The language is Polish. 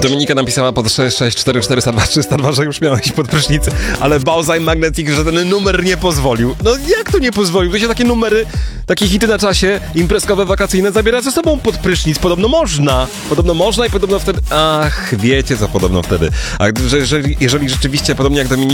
Dominika napisała pod 664420302, że już miałeś pod prysznic, ale Bauza i Magnetic, że ten numer nie pozwolił. No jak to nie pozwolił? To się takie numery, takie hity na czasie, imprezkowe, wakacyjne zabiera ze sobą pod prysznic. Podobno można i podobno wtedy... Ach, wiecie co podobno wtedy. A jeżeli rzeczywiście, podobnie jak Dominika,